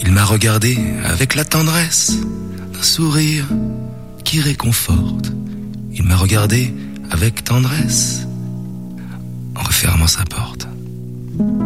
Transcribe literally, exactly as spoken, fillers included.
Il m'a regardé avec la tendresse d'un sourire qui réconforte. Il m'a regardé avec tendresse en refermant sa porte.